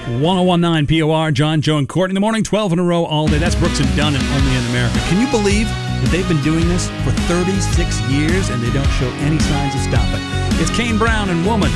1019 POR, John, Joe, and Courtney in the morning, 12 in a row all day. That's Brooks and Dunn and Only in America. Can you believe that they've been doing this for 36 years and they don't show any signs of stopping? It's Kane Brown and Woman.